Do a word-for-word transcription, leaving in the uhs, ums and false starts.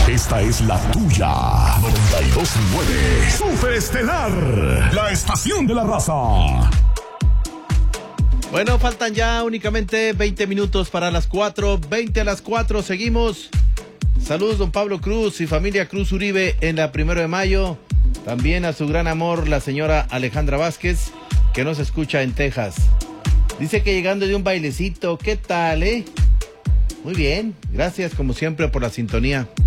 Esta es la tuya. noventa y dos punto nueve. Super Estelar. La estación de la raza. Bueno, faltan ya únicamente veinte minutos para las cuatro. veinte a las cuatro. Seguimos. Saludos, don Pablo Cruz y familia Cruz Uribe en la primero de mayo. También a su gran amor, la señora Alejandra Vázquez, que nos escucha en Texas. Dice que llegando de un bailecito. ¿Qué tal, eh? Muy bien. Gracias, como siempre, por la sintonía.